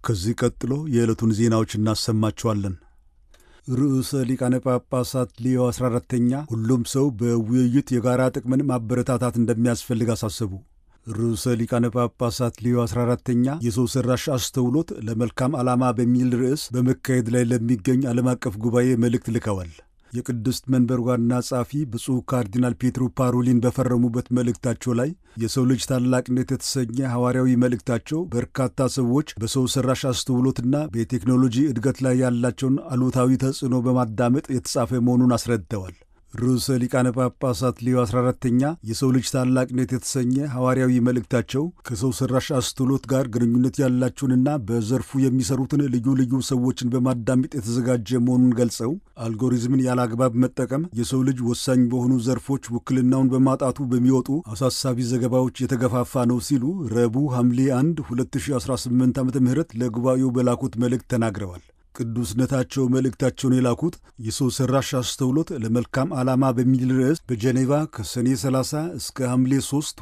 ከዚህ ቀጥሎ የዕለቱን ዜናዎች እናሰማችኋለን። ርዕሰ ሊቃነ ጳጳሳት ሊዮ 14ኛ ሁሉም ሰው በውይይት የጋራ ጥቅምን ማበረታታት እንደሚያስፈልግ አሳሰቡ። ርዕሰ ሊቃነ ጳጳሳት ሊዮ 14ኛ የሰው ሠራሽ አስተውሎት ለመልካም ዓላማ በሚል ርዕስ በመካሄድ ላይ ለሚገኝ ዓለም አቀፍ ጉባኤ መልእክት ልከዋል። የቅድስት መንበር ዋና ጸሐፊ ብፁዕ ካርዲናል ፔትሮ ፓሮሊን በፈረሙበት መልእክታቸው ላይ የሰው ልጅ ታላቅነት የተሰኘ ሐዋርያዊ መልእክታቸው በርካታ ሰዎች በሰው ሠራሽ አስተውሎትና በቴክኖሎጂ እድገት ላይ ያላቸውን አሉታዊ ተጽዕኖ በማዳመጥ የተጻፈ መሆኑን አስረድተዋል። ርዕሰ ሊቃነ ጳጳሳት ሊዮ 14ኛ የሰው ልጅ ታላቅነት የተሰኘ ሐዋርያዊ መልእክታቸው ከሰው ሠራሽ አስተውሎት ጋር ግንኙነት ያላቸውንና በዘርፉ የሚሰሩትን ልዩ ልዩ ሰዎችን በማዳመጥ የተዘጋጀ መሆኑን ገልጸው አልጎሪዝምን ያለአግባብ መጠቀም የሰው ልጅ ወሳኝ በሆኑ ዘርፎች ውክልናውን በማጣቱ በሚወጡ አሳሳቢ ዘገባዎች የተገፋፋ ነው ሲሉ ረቡዕ ሐምሌ 1 2018 ዓ.ም ለጉባኤው በላኩት መልእክት ተናግረዋል። ቅዱስነታቸው መልእክታቸውን የላኩት የሰው ሠራሽ አስተውሎት ለመልካም ዓላማ በሚል ርዕስ በጄኔቫ ከሰኔ 30 እስከ ሐምሌ 3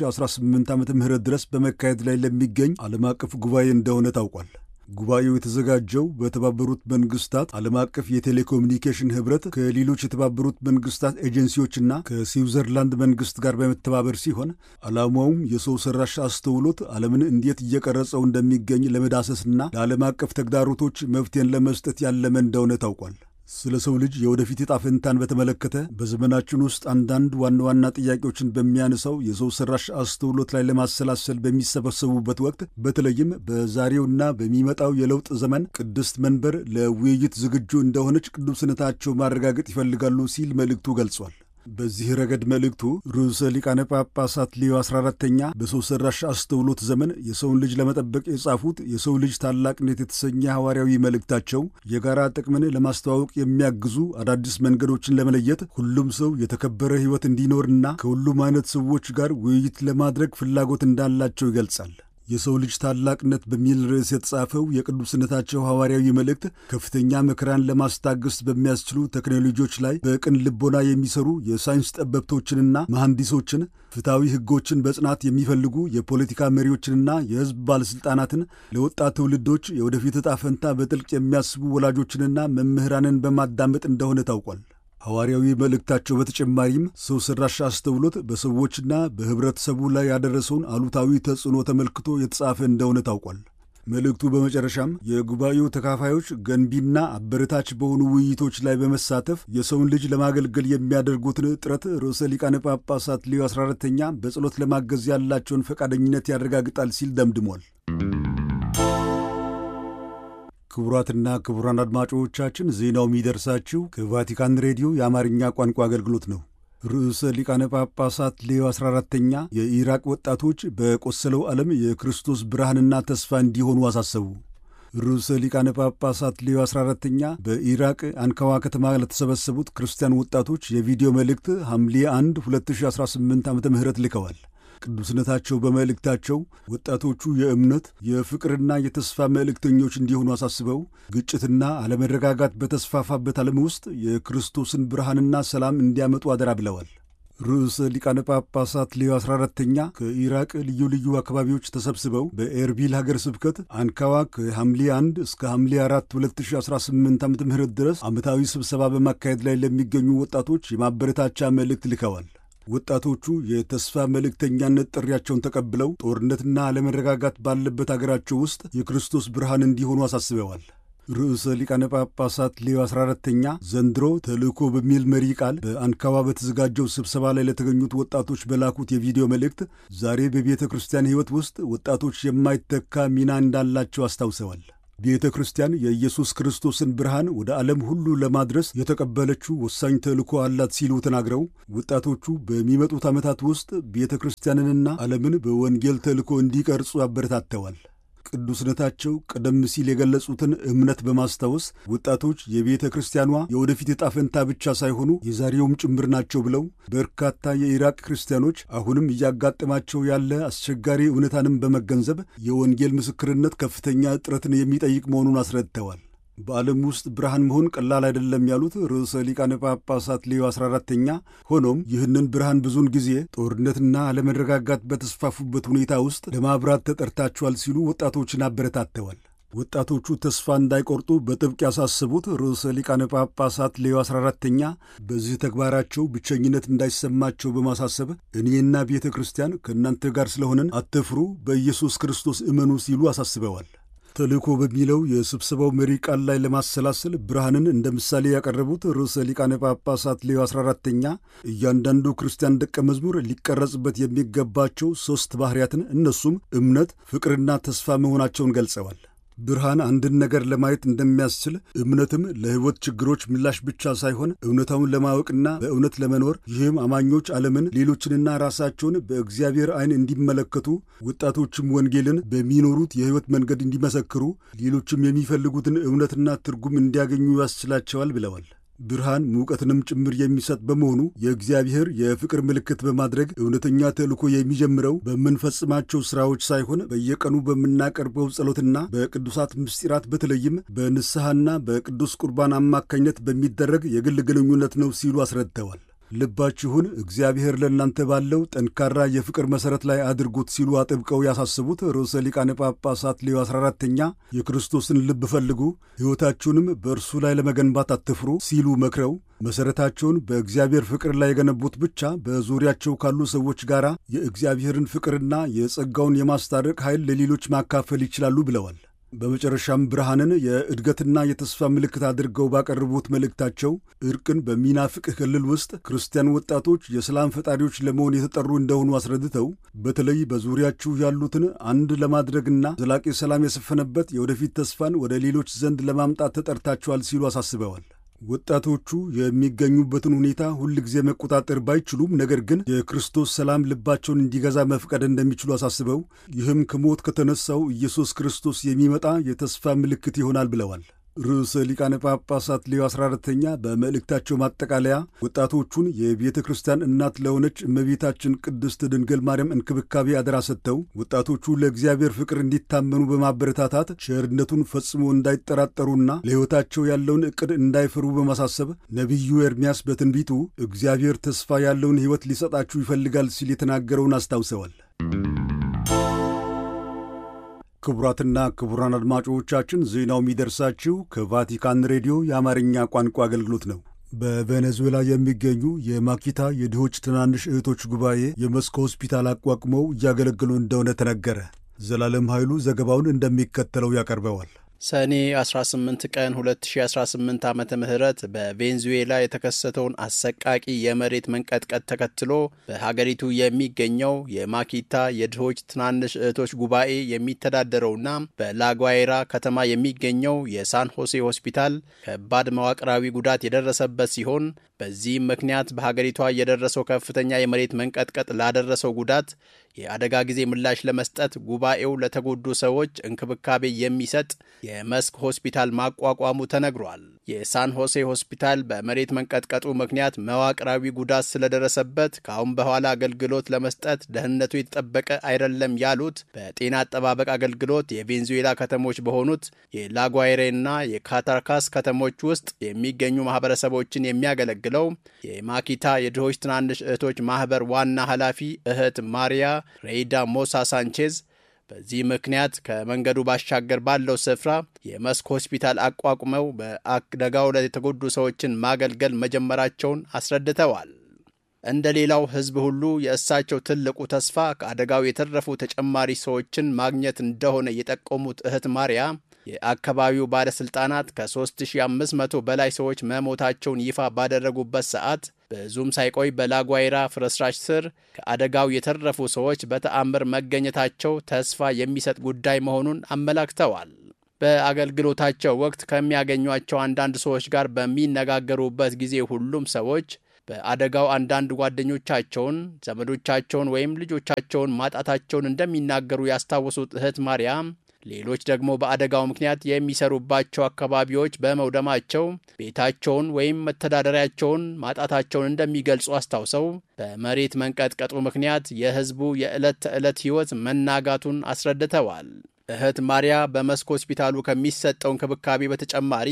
2018 ዓ.ም ድረስ በመካሄድ ላይ ለሚገኝ ዓለም አቀፍ ጉባኤ እንደሆነ ታውቋል። ጉባኤው የተዘጋጀው በተባበሩት መንግስታት ዓለም አቀፍ የቴሌኮሙኒኬሽን ኅብረት ከሌሎች የተባበሩት መንግስታት ኤጀንሲዎችና ከስዊዘርላንድ መንግስት ጋር በመተባበር ሲሆን ዓላማውም የሰው ሠራሽ አስተውሎት ዓለምን እንዴት እየቀረጸው እንደሚገኝ ለመዳሰስና ለዓለም አቀፍ ተግዳሮቶች መፍትሄን ለመስጠት ያለመ እንደሆነ ታውቋል። ስለ ሰው ልጅ የወደፊት ዕጣ ፈንታን በተመለከተ በዘመናችን ውስጥ አንዳንድ ዋና ዋና ጥያቄዎችን በሚያነሳው የሰው ሠራሽ አስተውሎት ላይ ለማሰላሰል በሚሰበሰቡበት ወቅት በተለይም በዛሬውና በሚመጣው የለውጥ ዘመን ቅድስት መንበር ለውይይት ዝግጁ እንደሆነች ቅዱስነታቸው ማረጋገጥ ይፈልጋሉ ሲል መልእክቱ ገልጿል። በዚህ ረገድ መልእክቱ ርዕሰ ሊቃነ ጳጳሳት ሊዮ 14ኛ በሰው ሠራሽ አስተውሎት ዘመን የሰውን ልጅ ለመጠበቅ የጻፉት የሰው ልጅ ታላቅነት የተሰኘ ሐዋርያዊ መልእክታቸው የጋራ ጥቅምን ለማስተዋወቅ የሚያግዙ አዳዲስ መንገዶችን ለመለየት ሁሉም ሰው የተከበረ ሕይወት እንዲኖርና ከሁሉም አይነት ሰዎች ጋር ውይይት ለማድረግ ፍላጎት እንዳላቸው ይገልጻል። የሰው ልጅ ታላቅነት በሚል ርዕስ የተጻፈው የቅዱስነታቸው ሐዋርያዊ መልእክት ከፍተኛ መከራን ለማስታገስ በሚያስችሉ ቴክኖሎጂዎች ላይ በቅን ልቦና የሚሰሩ የሳይንስ ጠበብቶችንና መሐንዲሶችን፣ ፍትሐዊ ሕጎችን በጽናት የሚፈልጉ የፖለቲካ መሪዎችንና የሕዝብ ባለሥልጣናትን፣ ለወጣት ትውልዶች የወደፊት ዕጣ ፈንታ በጥልቅ የሚያስቡ ወላጆችንና መምህራንን በማዳመጥ እንደሆነ ታውቋል። ሐዋርያዊ መልእክታቸው በተጨማሪም ሰው ሠራሽ አስተውሎት በሰዎችና በኅብረተሰቡ ላይ ያደረሰውን አሉታዊ ተጽዕኖ ተመልክቶ የተጻፈ እንደሆነ ታውቋል። መልእክቱ በመጨረሻም የጉባኤው ተካፋዮች ገንቢና አበረታች በሆኑ ውይይቶች ላይ በመሳተፍ የሰውን ልጅ ለማገልገል የሚያደርጉትን ጥረት ርዕሰ ሊቃነ ጳጳሳት ሊዮ 14ኛ በጸሎት ለማገዝ ያላቸውን ፈቃደኝነት ያረጋግጣል ሲል ደምድሟል። ክቡራትና ክቡራን አድማጮቻችን ዜናው የሚደርሳችሁ ከቫቲካን ሬዲዮ የአማርኛ ቋንቋ አገልግሎት ነው። ርዕሰ ሊቃነ ጳጳሳት ሊዮ 14ኛ የኢራቅ ወጣቶች በቆሰለው ዓለም የክርስቶስ ብርሃንና ተስፋ እንዲሆኑ አሳሰቡ። ርዕሰ ሊቃነ ጳጳሳት ሊዮ 14ኛ በኢራቅ አንካዋ ከተማ ለተሰበሰቡት ክርስቲያን ወጣቶች የቪዲዮ መልእክት ሐምሌ 1 2018 ዓ.ም ልከዋል። ቅዱስነታቸው በመልእክታቸው ወጣቶቹ የእምነት የፍቅርና የተስፋ መልእክተኞች እንዲሆኑ አሳስበው ግጭትና አለመረጋጋት በተስፋፋበት ዓለም ውስጥ የክርስቶስን ብርሃንና ሰላም እንዲያመጡ አደራ ብለዋል። ርዕሰ ሊቃነ ጳጳሳት ሊዮ 14ኛ ከኢራቅ ልዩ ልዩ አካባቢዎች ተሰብስበው በኤርቢል ሀገር ስብከት አንካዋ ከሐምሌ 1 እስከ ሐምሌ 4 2018 ዓ.ም ድረስ ዓመታዊ ስብሰባ በማካሄድ ላይ ለሚገኙ ወጣቶች የማበረታቻ መልእክት ልከዋል። ወጣቶቹ የተስፋ መልእክተኛነት ጥሪያቸውን ተቀብለው ጦርነትና አለመረጋጋት ባለበት አገራቸው ውስጥ የክርስቶስ ብርሃን እንዲሆኑ አሳስበዋል። ርዕሰ ሊቃነ ጳጳሳት ሊዮ 14ኛ ዘንድሮ ተልእኮ በሚል መሪ ቃል በአንካዋ በተዘጋጀው ስብሰባ ላይ ለተገኙት ወጣቶች በላኩት የቪዲዮ መልእክት ዛሬ በቤተ ክርስቲያን ሕይወት ውስጥ ወጣቶች የማይተካ ሚና እንዳላቸው አስታውሰዋል። ቤተ ክርስቲያን የኢየሱስ ክርስቶስን ብርሃን ወደ ዓለም ሁሉ ለማድረስ የተቀበለችው ወሳኝ ተልእኮ አላት ሲሉ ተናግረው ወጣቶቹ በሚመጡት ዓመታት ውስጥ ቤተ ክርስቲያንንና ዓለምን በወንጌል ተልእኮ እንዲቀርጹ አበረታተዋል። ቅዱስነታቸው ቀደም ሲል የገለጹትን እምነት በማስታወስ ወጣቶች የቤተ ክርስቲያኗ የወደፊት ዕጣ ፈንታ ብቻ ሳይሆኑ የዛሬውም ጭምር ናቸው ብለው በርካታ የኢራቅ ክርስቲያኖች አሁንም እያጋጠማቸው ያለ አስቸጋሪ እውነታንም በመገንዘብ የወንጌል ምስክርነት ከፍተኛ ጥረትን የሚጠይቅ መሆኑን አስረድተዋል። በዓለም ውስጥ ብርሃን መሆን ቀላል አይደለም ያሉት ርዕሰ ሊቃነ ጳጳሳት ሊዮ 14ኛ ሆኖም ይህንን ብርሃን ብዙውን ጊዜ ጦርነትና አለመረጋጋት በተስፋፉበት ሁኔታ ውስጥ ለማብራት ተጠርታችኋል ሲሉ ወጣቶችን አበረታተዋል። ወጣቶቹ ተስፋ እንዳይቆርጡ በጥብቅ ያሳሰቡት ርዕሰ ሊቃነ ጳጳሳት ሌዮ 14ኛ በዚህ ተግባራቸው ብቸኝነት እንዳይሰማቸው በማሳሰብ እኔና ቤተ ክርስቲያን ከእናንተ ጋር ስለሆነን አትፍሩ፣ በኢየሱስ ክርስቶስ እመኑ ሲሉ አሳስበዋል። ተልእኮ በሚለው የስብሰባው መሪ ቃል ላይ ለማሰላሰል ብርሃንን እንደ ምሳሌ ያቀረቡት ርዕሰ ሊቃነ ጳጳሳት ሌዮ 14ኛ እያንዳንዱ ክርስቲያን ደቀ መዝሙር ሊቀረጽበት የሚገባቸው 3 ባህሪያትን እነሱም እምነት፣ ፍቅርና ተስፋ መሆናቸውን ገልጸዋል። ብርሃን አንድን ነገር ለማየት እንደሚያስችል እምነትም ለሕይወት ችግሮች ምላሽ ብቻ ሳይሆን እውነታውን ለማወቅና በእውነት ለመኖር ይህም አማኞች ዓለምን ሌሎችንና ራሳቸውን በእግዚአብሔር ዓይን እንዲመለከቱ ወጣቶችም ወንጌልን በሚኖሩት የሕይወት መንገድ እንዲመሰክሩ ሌሎችም የሚፈልጉትን እውነትና ትርጉም እንዲያገኙ ያስችላቸዋል ብለዋል። ብርሃን ሙቀትንም ጭምር የሚሰጥ በመሆኑ የእግዚአብሔር የፍቅር ምልክት በማድረግ እውነተኛ ተልእኮ የሚጀምረው በምንፈጽማቸው ሥራዎች ሳይሆን በየቀኑ በምናቀርበው ጸሎትና በቅዱሳት ምስጢራት በተለይም በንስሐና በቅዱስ ቁርባን አማካኝነት በሚደረግ የግል ግንኙነት ነው ሲሉ አስረድተዋል። ልባችሁን እግዚአብሔር ለእናንተ ባለው ጠንካራ የፍቅር መሠረት ላይ አድርጉት ሲሉ አጥብቀው ያሳስቡት ርዕሰ ሊቃነ ጳጳሳት ሌዮ 14ኛ የክርስቶስን ልብ ፈልጉ፣ ሕይወታችሁንም በእርሱ ላይ ለመገንባት አትፍሩ ሲሉ መክረው መሠረታቸውን በእግዚአብሔር ፍቅር ላይ የገነቡት ብቻ በዙሪያቸው ካሉ ሰዎች ጋር የእግዚአብሔርን ፍቅርና የጸጋውን የማስታረቅ ኃይል ለሌሎች ማካፈል ይችላሉ ብለዋል። በመጨረሻም ብርሃንን የእድገትና የተስፋ ምልክት አድርገው ባቀረቡት መልእክታቸው እርቅን በሚናፍቅ ክልል ውስጥ ክርስቲያን ወጣቶች የሰላም ፈጣሪዎች ለመሆን የተጠሩ እንደሆኑ አስረድተው በተለይ በዙሪያችሁ ያሉትን አንድ ለማድረግና ዘላቂ ሰላም የሰፈነበት የወደፊት ተስፋን ወደ ሌሎች ዘንድ ለማምጣት ተጠርታችኋል ሲሉ አሳስበዋል። ወጣቶቹ የሚገኙበትን ሁኔታ ሁል ጊዜ መቆጣጠር ባይችሉም ነገር ግን የክርስቶስ ሰላም ልባቸውን እንዲገዛ መፍቀድ እንደሚችሉ አሳስበው ይህም ከሞት ከተነሳው ኢየሱስ ክርስቶስ የሚመጣ የተስፋ ምልክት ይሆናል ብለዋል። ርዕሰ ሊቃነ ጳጳሳት ሌዮ 14ኛ በመልእክታቸው ማጠቃለያ ወጣቶቹን የቤተ ክርስቲያን እናት ለሆነች እመቤታችን ቅድስት ድንግል ማርያም እንክብካቤ አደራ ሰጥተው ወጣቶቹ ለእግዚአብሔር ፍቅር እንዲታመኑ በማበረታታት ቸርነቱን ፈጽሞ እንዳይጠራጠሩና ለሕይወታቸው ያለውን ዕቅድ እንዳይፈሩ በማሳሰብ ነቢዩ ኤርምያስ በትንቢቱ እግዚአብሔር ተስፋ ያለውን ሕይወት ሊሰጣችሁ ይፈልጋል ሲል የተናገረውን አስታውሰዋል። ክቡራትና ክቡራን አድማጮቻችን ዜናው የሚደርሳችሁ ከቫቲካን ሬዲዮ የአማርኛ ቋንቋ አገልግሎት ነው። በቬኔዙዌላ የሚገኙ የማኪታ የድሆች ትናንሽ እህቶች ጉባኤ የመስክ ሆስፒታል አቋቁመው እያገለገሉ እንደሆነ ተነገረ። ዘላለም ኃይሉ ዘገባውን እንደሚከተለው ያቀርበዋል። ሰኔ 18 ቀን 2018 ዓመተ ምህረት በቬንዙዌላ የተከሰተውን አሰቃቂ የመሬት መንቀጥቀጥ ተከትሎ በሀገሪቱ የሚገኘው የማኪታ የድሆች ትናንሽ እህቶች ጉባኤ የሚተዳደረውና በላጓይራ ከተማ የሚገኘው የሳን ሆሴ ሆስፒታል ከባድ መዋቅራዊ ጉዳት የደረሰበት ሲሆን በዚህም ምክንያት በሀገሪቷ የደረሰው ከፍተኛ የመሬት መንቀጥቀጥ ላደረሰው ጉዳት የአደጋ ጊዜ ምላሽ ለመስጠት ጉባኤው ለተጎዱ ሰዎች እንክብካቤ የሚሰጥ የመስክ ሆስፒታል ማቋቋሙ ተነግሯል። የሳን ሆሴ ሆስፒታል በመሬት መንቀጥቀጡ ምክንያት መዋቅራዊ ጉዳት ስለደረሰበት ከአሁን በኋላ አገልግሎት ለመስጠት ደህንነቱ የተጠበቀ አይደለም ያሉት በጤና አጠባበቅ አገልግሎት የቬንዙዌላ ከተሞች በሆኑት የላጓይሬና የካታርካስ ከተሞች ውስጥ የሚገኙ ማህበረሰቦችን የሚያገለግለው የማኪታ የድሆች ትናንሽ እህቶች ማህበር ዋና ኃላፊ እህት ማሪያ ሬይዳ ሞሳ ሳንቼዝ በዚህ ምክንያት ከመንገዱ ባሻገር ባለው ስፍራ የመስክ ሆስፒታል አቋቁመው በአደጋው ላይ የተጎዱ ሰዎችን ማገልገል መጀመራቸውን አስረድተዋል። እንደ ሌላው ሕዝብ ሁሉ የእሳቸው ትልቁ ተስፋ ከአደጋው የተረፉ ተጨማሪ ሰዎችን ማግኘት እንደሆነ የጠቆሙት እህት ማሪያ የአካባቢው ባለስልጣናት ከ3500 በላይ ሰዎች መሞታቸውን ይፋ ባደረጉበት ሰዓት ብዙም ሳይቆይ በላጓይራ ፍርስራሽ ስር ከአደጋው የተረፉ ሰዎች በተአምር መገኘታቸው ተስፋ የሚሰጥ ጉዳይ መሆኑን አመላክተዋል። በአገልግሎታቸው ወቅት ከሚያገኟቸው አንዳንድ ሰዎች ጋር በሚነጋገሩበት ጊዜ ሁሉም ሰዎች በአደጋው አንዳንድ ጓደኞቻቸውን፣ ዘመዶቻቸውን ወይም ልጆቻቸውን ማጣታቸውን እንደሚናገሩ ያስታወሱት እህት ማርያም ሌሎች ደግሞ በአደጋው ምክንያት የሚሰሩባቸው አካባቢዎች በመውደማቸው ቤታቸውን ወይም መተዳደሪያቸውን ማጣታቸውን እንደሚገልጹ አስታውሰው በመሬት መንቀጥቀጡ ምክንያት የሕዝቡ የዕለት ተዕለት ሕይወት መናጋቱን አስረድተዋል። እህት ማሪያ በመስክ ሆስፒታሉ ከሚሰጠው እንክብካቤ በተጨማሪ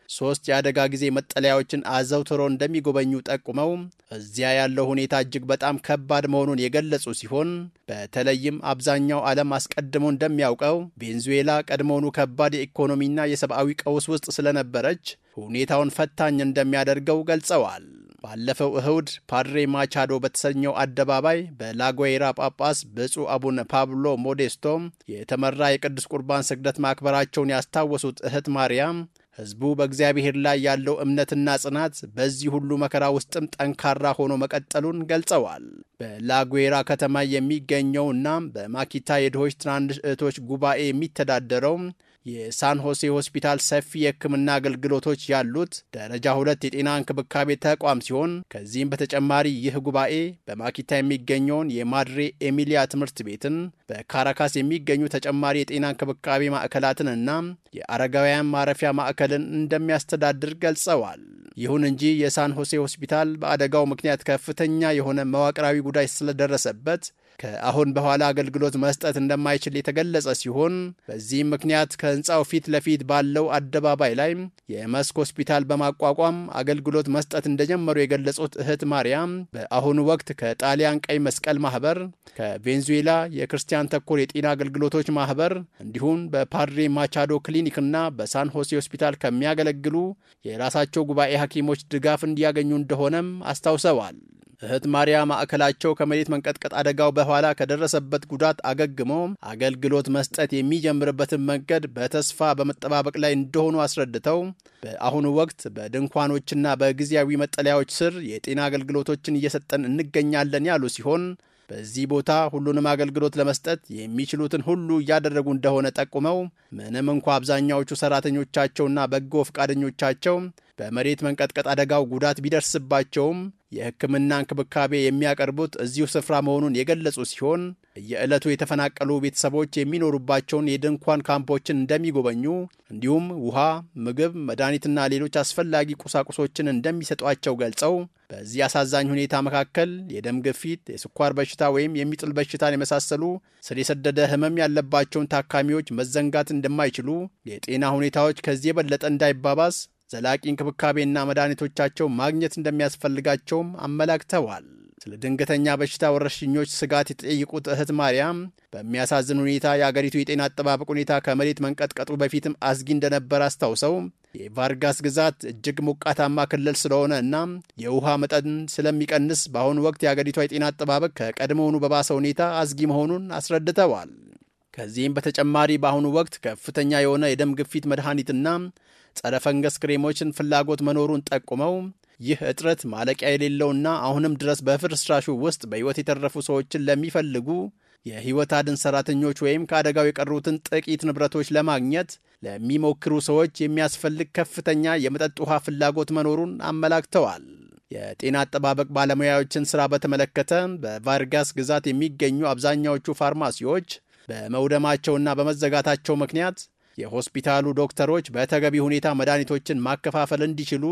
3 የአደጋ ጊዜ መጠለያዎችን አዘውትሮ እንደሚጎበኙ ጠቁመው እዚያ ያለው ሁኔታ እጅግ በጣም ከባድ መሆኑን የገለጹ ሲሆን በተለይም አብዛኛው ዓለም አስቀድሞ እንደሚያውቀው ቬንዙዌላ ቀድሞውኑ ከባድ የኢኮኖሚና የሰብአዊ ቀውስ ውስጥ ስለነበረች ሁኔታውን ፈታኝ እንደሚያደርገው ገልጸዋል። ባለፈው እሁድ ፓድሬ ማቻዶ በተሰኘው አደባባይ በላጓይራ ጳጳስ ብፁዕ አቡነ ፓብሎ ሞዴስቶ የተመራ የቅዱስ ቁርባን ስግደት ማክበራቸውን ያስታወሱት እህት ማርያም ሕዝቡ በእግዚአብሔር ላይ ያለው እምነትና ጽናት በዚህ ሁሉ መከራ ውስጥም ጠንካራ ሆኖ መቀጠሉን ገልጸዋል። በላጓይራ ከተማ የሚገኘውና በማኪታ የድሆች ትናንሽ እህቶች ጉባኤ የሚተዳደረው የሳን ሆሴ ሆስፒታል ሰፊ የሕክምና አገልግሎቶች ያሉት ደረጃ 2 የጤና እንክብካቤ ተቋም ሲሆን ከዚህም በተጨማሪ ይህ ጉባኤ በማኪታ የሚገኘውን የማድሬ ኤሚሊያ ትምህርት ቤትን፣ በካራካስ የሚገኙ ተጨማሪ የጤና እንክብካቤ ማዕከላትንና የአረጋውያን ማረፊያ ማዕከልን እንደሚያስተዳድር ገልጸዋል። ይሁን እንጂ የሳን ሆሴ ሆስፒታል በአደጋው ምክንያት ከፍተኛ የሆነ መዋቅራዊ ጉዳት ስለደረሰበት ከአሁን በኋላ አገልግሎት መስጠት እንደማይችል የተገለጸ ሲሆን በዚህም ምክንያት ከህንፃው ፊት ለፊት ባለው አደባባይ ላይ የመስክ ሆስፒታል በማቋቋም አገልግሎት መስጠት እንደጀመሩ የገለጹት እህት ማርያም በአሁኑ ወቅት ከጣሊያን ቀይ መስቀል ማህበር፣ ከቬንዙዌላ የክርስቲያን ተኮር የጤና አገልግሎቶች ማህበር እንዲሁም በፓድሬ ማቻዶ ክሊኒክና በሳን ሆሴ ሆስፒታል ከሚያገለግሉ የራሳቸው ጉባኤ ሐኪሞች ድጋፍ እንዲያገኙ እንደሆነም አስታውሰዋል። እህት ማርያ ማዕከላቸው ከመሬት መንቀጥቀጥ አደጋው በኋላ ከደረሰበት ጉዳት አገግሞ አገልግሎት መስጠት የሚጀምርበትን መንገድ በተስፋ በመጠባበቅ ላይ እንደሆኑ አስረድተው በአሁኑ ወቅት በድንኳኖችና በጊዜያዊ መጠለያዎች ስር የጤና አገልግሎቶችን እየሰጠን እንገኛለን ያሉ ሲሆን በዚህ ቦታ ሁሉንም አገልግሎት ለመስጠት የሚችሉትን ሁሉ እያደረጉ እንደሆነ ጠቁመው ምንም እንኳ አብዛኛዎቹ ሰራተኞቻቸውና በጎ ፈቃደኞቻቸው በመሬት መንቀጥቀጥ አደጋው ጉዳት ቢደርስባቸውም የሕክምና እንክብካቤ የሚያቀርቡት እዚሁ ስፍራ መሆኑን የገለጹ ሲሆን የዕለቱ የተፈናቀሉ ቤተሰቦች የሚኖሩባቸውን የድንኳን ካምፖችን እንደሚጎበኙ እንዲሁም ውሃ፣ ምግብ፣ መድኃኒትና ሌሎች አስፈላጊ ቁሳቁሶችን እንደሚሰጧቸው ገልጸው በዚህ አሳዛኝ ሁኔታ መካከል የደም ግፊት፣ የስኳር በሽታ ወይም የሚጥል በሽታን የመሳሰሉ ስር የሰደደ ህመም ያለባቸውን ታካሚዎች መዘንጋት እንደማይችሉ፣ የጤና ሁኔታዎች ከዚህ የበለጠ እንዳይባባስ ዘላቂ እንክብካቤና መድኃኒቶቻቸው ማግኘት እንደሚያስፈልጋቸውም አመላክተዋል። ስለ ድንገተኛ በሽታ ወረርሽኞች ስጋት የተጠየቁት እህት ማርያም በሚያሳዝን ሁኔታ የአገሪቱ የጤና አጠባበቅ ሁኔታ ከመሬት መንቀጥቀጡ በፊትም አስጊ እንደነበር አስታውሰው የቫርጋስ ግዛት እጅግ ሞቃታማ ክልል ስለሆነ እና የውሃ መጠን ስለሚቀንስ በአሁኑ ወቅት የአገሪቷ የጤና አጠባበቅ ከቀድሞውኑ በባሰ ሁኔታ አስጊ መሆኑን አስረድተዋል። ከዚህም በተጨማሪ በአሁኑ ወቅት ከፍተኛ የሆነ የደም ግፊት መድኃኒትና ጸረ ፈንገስ ክሬሞችን ፍላጎት መኖሩን ጠቁመው ይህ እጥረት ማለቂያ የሌለውና አሁንም ድረስ በፍርስራሹ ውስጥ በሕይወት የተረፉ ሰዎችን ለሚፈልጉ የሕይወት አድን ሰራተኞች ወይም ከአደጋው የቀሩትን ጥቂት ንብረቶች ለማግኘት ለሚሞክሩ ሰዎች የሚያስፈልግ ከፍተኛ የመጠጥ ውሃ ፍላጎት መኖሩን አመላክተዋል። የጤና አጠባበቅ ባለሙያዎችን ሥራ በተመለከተ በቫርጋስ ግዛት የሚገኙ አብዛኛዎቹ ፋርማሲዎች በመውደማቸውና በመዘጋታቸው ምክንያት የሆስፒታሉ ዶክተሮች በተገቢ ሁኔታ መድኃኒቶችን ማከፋፈል እንዲችሉ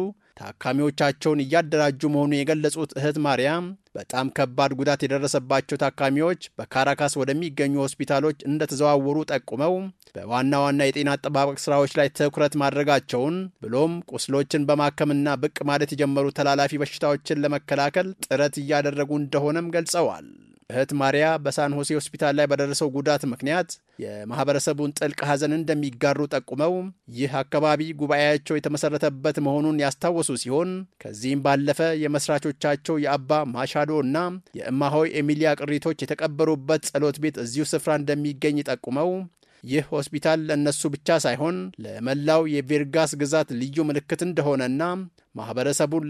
ታካሚዎቻቸውን እያደራጁ መሆኑን የገለጹት እህት ማርያም በጣም ከባድ ጉዳት የደረሰባቸው ታካሚዎች በካራካስ ወደሚገኙ ሆስፒታሎች እንደተዘዋወሩ ጠቁመው በዋና ዋና የጤና አጠባበቅ ሥራዎች ላይ ትኩረት ማድረጋቸውን ብሎም ቁስሎችን በማከምና ብቅ ማለት የጀመሩ ተላላፊ በሽታዎችን ለመከላከል ጥረት እያደረጉ እንደሆነም ገልጸዋል። እህት ማርያ በሳን ሆሴ ሆስፒታል ላይ በደረሰው ጉዳት ምክንያት የማህበረሰቡን ጥልቅ ሐዘን እንደሚጋሩ ጠቁመው ይህ አካባቢ ጉባኤያቸው የተመሰረተበት መሆኑን ያስታወሱ ሲሆን ከዚህም ባለፈ የመስራቾቻቸው የአባ ማሻዶ እና የእማሆይ ኤሚሊያ ቅሪቶች የተቀበሩበት ጸሎት ቤት እዚሁ ስፍራ እንደሚገኝ ጠቁመው ይህ ሆስፒታል ለእነሱ ብቻ ሳይሆን ለመላው የቬርጋስ ግዛት ልዩ ምልክት እንደሆነና ማህበረሰቡን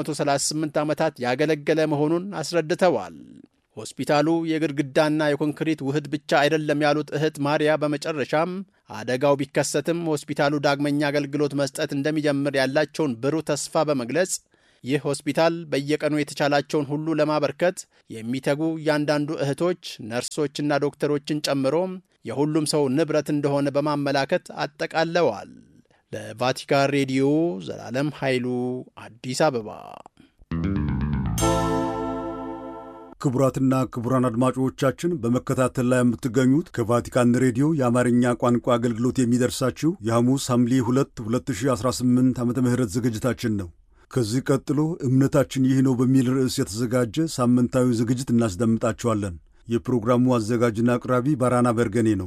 ለ138 ዓመታት ያገለገለ መሆኑን አስረድተዋል። ሆስፒታሉ የግድግዳና የኮንክሪት ውህድ ብቻ አይደለም ያሉት እህት ማርያ በመጨረሻም አደጋው ቢከሰትም ሆስፒታሉ ዳግመኛ አገልግሎት መስጠት እንደሚጀምር ያላቸውን ብሩህ ተስፋ በመግለጽ ይህ ሆስፒታል በየቀኑ የተቻላቸውን ሁሉ ለማበርከት የሚተጉ እያንዳንዱ እህቶች፣ ነርሶችና ዶክተሮችን ጨምሮ የሁሉም ሰው ንብረት እንደሆነ በማመላከት አጠቃለዋል። ለቫቲካን ሬዲዮ ዘላለም ኃይሉ አዲስ አበባ። ክቡራትና ክቡራን አድማጮቻችን በመከታተል ላይ የምትገኙት ከቫቲካን ሬዲዮ የአማርኛ ቋንቋ አገልግሎት የሚደርሳችሁ የሐሙስ ሐምሌ 2 2018 ዓ.ም ዝግጅታችን ነው። ከዚህ ቀጥሎ እምነታችን ይህ ነው በሚል ርዕስ የተዘጋጀ ሳምንታዊ ዝግጅት እናስደምጣችኋለን። የፕሮግራሙ አዘጋጅና አቅራቢ ባራና በርገኔ ነው።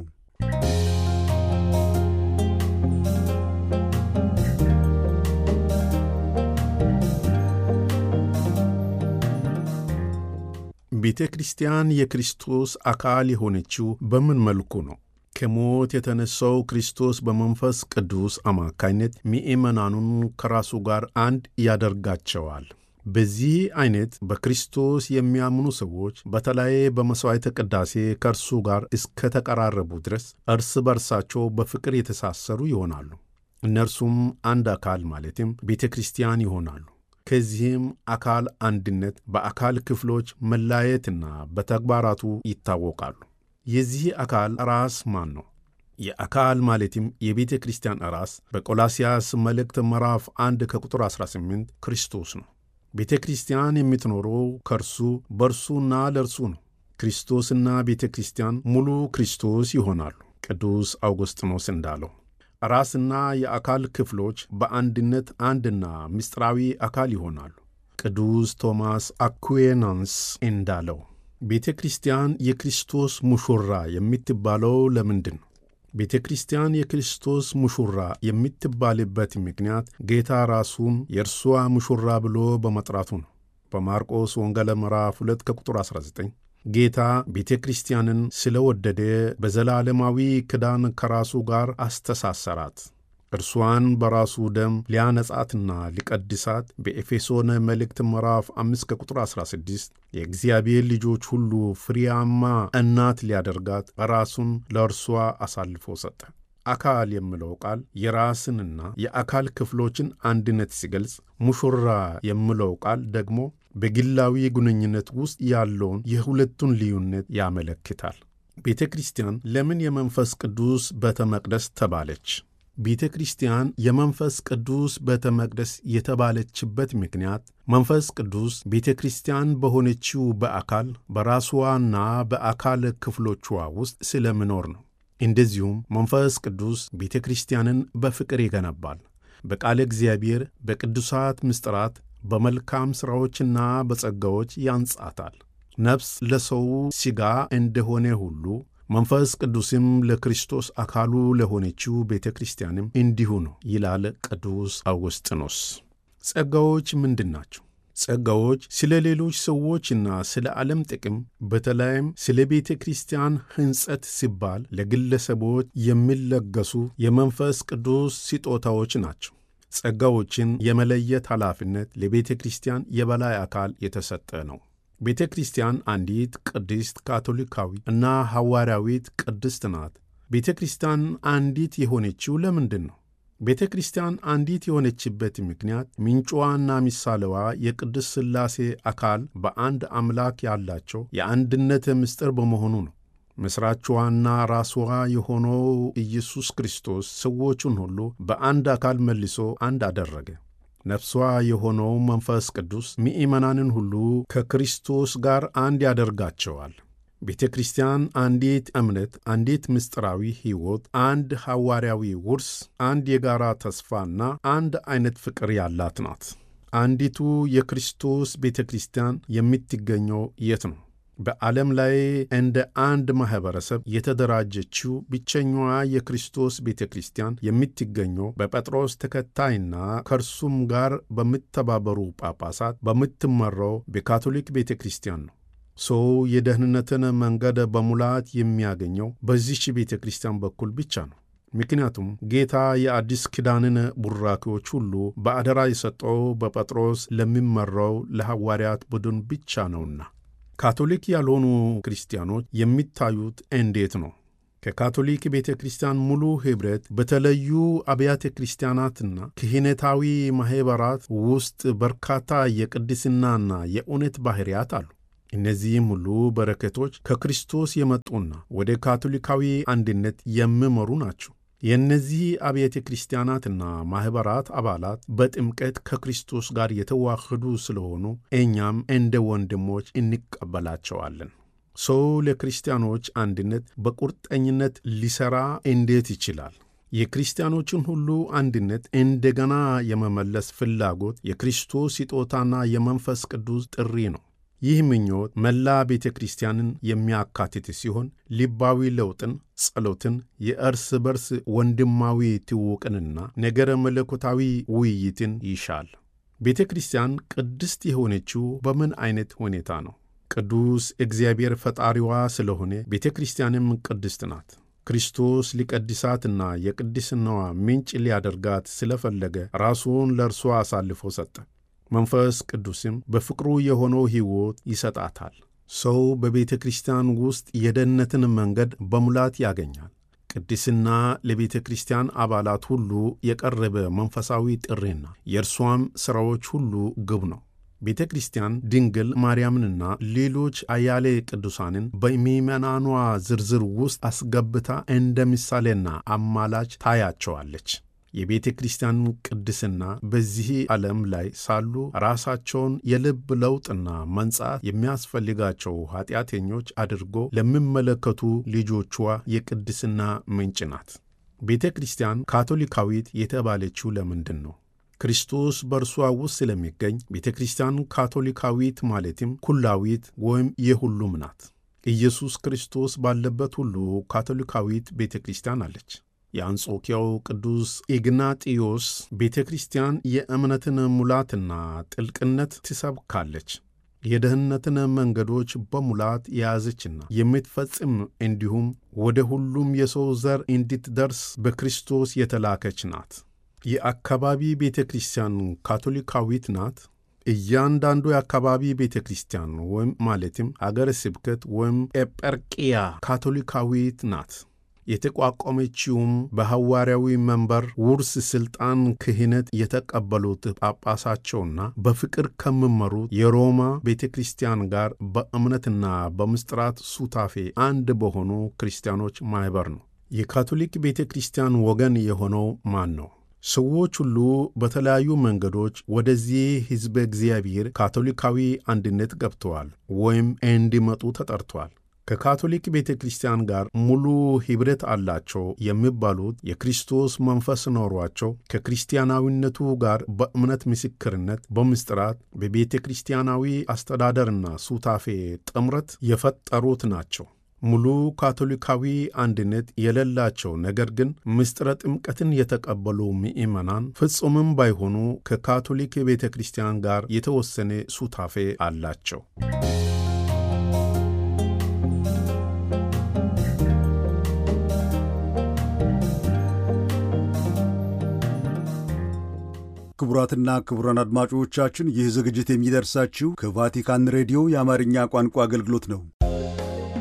ቤተ ክርስቲያን የክርስቶስ አካል የሆነችው በምን መልኩ ነው? ከሞት የተነሳው ክርስቶስ በመንፈስ ቅዱስ አማካይነት ምእመናኑን ከራሱ ጋር አንድ ያደርጋቸዋል። በዚህ አይነት በክርስቶስ የሚያምኑ ሰዎች በተለይ በመሥዋዕተ ቅዳሴ ከእርሱ ጋር እስከ ተቀራረቡ ድረስ እርስ በርሳቸው በፍቅር የተሳሰሩ ይሆናሉ። እነርሱም አንድ አካል ማለትም ቤተ ክርስቲያን ይሆናሉ። ከዚህም አካል አንድነት በአካል ክፍሎች መለያየትና በተግባራቱ ይታወቃሉ። የዚህ አካል ራስ ማን ነው? የአካል ማለትም የቤተ ክርስቲያን ራስ በቆላስያስ መልእክት ምዕራፍ 1 ከቁጥር 18 ክርስቶስ ነው። ቤተ ክርስቲያን የምትኖረው ከእርሱ በእርሱና ለእርሱ ነው። ክርስቶስና ቤተ ክርስቲያን ሙሉ ክርስቶስ ይሆናሉ። ቅዱስ አውግስጢኖስ እንዳለው ራስና የአካል ክፍሎች በአንድነት አንድና ምስጢራዊ አካል ይሆናሉ። ቅዱስ ቶማስ አኩዌናንስ እንዳለው ቤተ ክርስቲያን የክርስቶስ ሙሽራ የምትባለው ለምንድን ነው? ቤተ ክርስቲያን የክርስቶስ ሙሽራ የምትባልበት ምክንያት ጌታ ራሱን የእርሷ ሙሽራ ብሎ በመጥራቱ ነው። በማርቆስ ወንጌል ምዕራፍ 2 ከቁጥር 19 ጌታ ቤተ ክርስቲያንን ስለወደደ በዘላለማዊ ኪዳን ከራሱ ጋር አስተሳሰራት። እርሷን በራሱ ደም ሊያነጻትና ሊቀድሳት በኤፌሶን መልእክት ምዕራፍ 5 ከቁጥር 16 የእግዚአብሔር ልጆች ሁሉ ፍሬያማ እናት ሊያደርጋት ራሱን ለእርሷ አሳልፎ ሰጠ። አካል የሚለው ቃል የራስንና የአካል ክፍሎችን አንድነት ሲገልጽ፣ ሙሽራ የሚለው ቃል ደግሞ በግላዊ ግንኙነት ውስጥ ያለውን የሁለቱን ልዩነት ያመለክታል። ቤተ ክርስቲያን ለምን የመንፈስ ቅዱስ ቤተ መቅደስ ተባለች? ቤተ ክርስቲያን የመንፈስ ቅዱስ ቤተ መቅደስ የተባለችበት ምክንያት መንፈስ ቅዱስ ቤተ ክርስቲያን በሆነችው በአካል በራስዋና በአካል ክፍሎቿ ውስጥ ስለሚኖር ነው። እንደዚሁም መንፈስ ቅዱስ ቤተ ክርስቲያንን በፍቅር ይገነባል። በቃለ እግዚአብሔር፣ በቅዱሳት ምስጢራት፣ በመልካም ሥራዎችና በጸጋዎች ያንጻታል። ነፍስ ለሰው ሥጋ እንደሆነ ሁሉ መንፈስ ቅዱስም ለክርስቶስ አካሉ ለሆነችው ቤተ ክርስቲያንም እንዲሁ ነው ይላል ቅዱስ አውግስጢኖስ። ጸጋዎች ምንድን ናቸው? ጸጋዎች ስለ ሌሎች ሰዎችና ስለ ዓለም ጥቅም በተለይም ስለ ቤተ ክርስቲያን ሕንጸት ሲባል ለግለሰቦች የሚለገሱ የመንፈስ ቅዱስ ስጦታዎች ናቸው። ጸጋዎችን የመለየት ኃላፊነት ለቤተ ክርስቲያን የበላይ አካል የተሰጠ ነው። ቤተ ክርስቲያን አንዲት ቅድስት ካቶሊካዊ እና ሐዋርያዊት ቅድስት ናት። ቤተ ክርስቲያን አንዲት የሆነችው ለምንድን ነው? ቤተ ክርስቲያን አንዲት የሆነችበት ምክንያት ምንጯና ምሳሌዋ የቅድስት ሥላሴ አካል በአንድ አምላክ ያላቸው የአንድነት ምስጢር በመሆኑ ነው። መሥራቿና ራስዋ የሆነው ኢየሱስ ክርስቶስ ሰዎቹን ሁሉ በአንድ አካል መልሶ አንድ አደረገ። ነፍሷ የሆነው መንፈስ ቅዱስ ምእመናንን ሁሉ ከክርስቶስ ጋር አንድ ያደርጋቸዋል። ቤተ ክርስቲያን አንዲት እምነት፣ አንዲት ምስጢራዊ ሕይወት፣ አንድ ሐዋርያዊ ውርስ፣ አንድ የጋራ ተስፋና አንድ አይነት ፍቅር ያላት ናት። አንዲቱ የክርስቶስ ቤተ ክርስቲያን የምትገኘው የት ነው? በዓለም ላይ እንደ አንድ ማኅበረሰብ የተደራጀችው ብቸኛዋ የክርስቶስ ቤተ ክርስቲያን የምትገኘው በጴጥሮስ ተከታይና ከእርሱም ጋር በሚተባበሩ ጳጳሳት በምትመራው በካቶሊክ ቤተ ክርስቲያን ነው። ሰው የደህንነትን መንገድ በሙላት የሚያገኘው በዚህች ቤተ ክርስቲያን በኩል ብቻ ነው። ምክንያቱም ጌታ የአዲስ ኪዳንን ቡራኪዎች ሁሉ በአደራ የሰጠው በጴጥሮስ ለሚመራው ለሐዋርያት ቡድን ብቻ ነውና። ካቶሊክ ያልሆኑ ክርስቲያኖች የሚታዩት እንዴት ነው? ከካቶሊክ ቤተ ክርስቲያን ሙሉ ኅብረት በተለዩ አብያተ ክርስቲያናትና ክህነታዊ ማኅበራት ውስጥ በርካታ የቅድስናና የእውነት ባሕርያት አሉ። እነዚህም ሁሉ በረከቶች ከክርስቶስ የመጡና ወደ ካቶሊካዊ አንድነት የሚመሩ ናቸው። የእነዚህ አብያተ ክርስቲያናትና ማኅበራት አባላት በጥምቀት ከክርስቶስ ጋር የተዋህዱ ስለሆኑ እኛም እንደ ወንድሞች እንቀበላቸዋለን። ሰው ለክርስቲያኖች አንድነት በቁርጠኝነት ሊሠራ እንዴት ይችላል? የክርስቲያኖችን ሁሉ አንድነት እንደገና የመመለስ ፍላጎት የክርስቶስ ስጦታና የመንፈስ ቅዱስ ጥሪ ነው። ይህ ምኞት መላ ቤተ ክርስቲያንን የሚያካትት ሲሆን ልባዊ ለውጥን፣ ጸሎትን፣ የእርስ በርስ ወንድማዊ ትውውቅንና ነገረ መለኮታዊ ውይይትን ይሻል። ቤተ ክርስቲያን ቅድስት የሆነችው በምን አይነት ሁኔታ ነው? ቅዱስ እግዚአብሔር ፈጣሪዋ ስለሆነ ቤተ ክርስቲያንም ቅድስት ናት። ክርስቶስ ሊቀድሳትና የቅድስናዋ ምንጭ ሊያደርጋት ስለፈለገ ራሱን ለእርሷ አሳልፎ ሰጠ። መንፈስ ቅዱስም በፍቅሩ የሆነው ሕይወት ይሰጣታል። ሰው በቤተ ክርስቲያን ውስጥ የደህንነትን መንገድ በሙላት ያገኛል። ቅድስና ለቤተ ክርስቲያን አባላት ሁሉ የቀረበ መንፈሳዊ ጥሪና የእርሷም ሥራዎች ሁሉ ግብ ነው። ቤተ ክርስቲያን ድንግል ማርያምንና ሌሎች አያሌ ቅዱሳንን በምዕመናኗ ዝርዝር ውስጥ አስገብታ እንደ ምሳሌና አማላች ታያቸዋለች። የቤተ ክርስቲያን ቅድስና በዚህ ዓለም ላይ ሳሉ ራሳቸውን የልብ ለውጥና መንጻት የሚያስፈልጋቸው ኀጢአተኞች አድርጎ ለሚመለከቱ ልጆቿ የቅድስና ምንጭ ናት። ቤተ ክርስቲያን ካቶሊካዊት የተባለችው ለምንድን ነው? ክርስቶስ በእርሷ ውስጥ ስለሚገኝ ቤተ ክርስቲያን ካቶሊካዊት ማለትም ኩላዊት ወይም የሁሉም ናት። ኢየሱስ ክርስቶስ ባለበት ሁሉ ካቶሊካዊት ቤተ ክርስቲያን አለች። የአንጾኪያው ቅዱስ ኢግናጢዮስ ቤተ ክርስቲያን የእምነትን ሙላትና ጥልቅነት ትሰብካለች፣ የደህንነትን መንገዶች በሙላት የያዘችና የምትፈጽም እንዲሁም ወደ ሁሉም የሰው ዘር እንድትደርስ በክርስቶስ የተላከች ናት። የአካባቢ ቤተ ክርስቲያን ካቶሊካዊት ናት። እያንዳንዱ የአካባቢ ቤተ ክርስቲያን ወይም ማለትም አገረ ስብከት ወይም ኤጰርቅያ ካቶሊካዊት ናት። የተቋቋመችውም በሐዋርያዊ መንበር ውርስ ሥልጣን ክህነት የተቀበሉት ጳጳሳቸውና በፍቅር ከሚመሩት የሮማ ቤተ ክርስቲያን ጋር በእምነትና በምስጢራት ሱታፌ አንድ በሆኑ ክርስቲያኖች ማኅበር ነው። የካቶሊክ ቤተ ክርስቲያን ወገን የሆነው ማን ነው? ሰዎች ሁሉ በተለያዩ መንገዶች ወደዚህ ሕዝበ እግዚአብሔር ካቶሊካዊ አንድነት ገብተዋል ወይም እንዲመጡ ተጠርተዋል። ከካቶሊክ ቤተ ክርስቲያን ጋር ሙሉ ኅብረት አላቸው የሚባሉት የክርስቶስ መንፈስ ኖሯቸው ከክርስቲያናዊነቱ ጋር በእምነት ምስክርነት፣ በምስጢራት፣ በቤተ ክርስቲያናዊ አስተዳደርና ሱታፌ ጥምረት የፈጠሩት ናቸው። ሙሉ ካቶሊካዊ አንድነት የሌላቸው ነገር ግን ምስጢረ ጥምቀትን የተቀበሉ ምዕመናን ፍጹምም ባይሆኑ ከካቶሊክ ቤተ ክርስቲያን ጋር የተወሰነ ሱታፌ አላቸው። ክቡራትና ክቡራን አድማጮቻችን ይህ ዝግጅት የሚደርሳችሁ ከቫቲካን ሬዲዮ የአማርኛ ቋንቋ አገልግሎት ነው።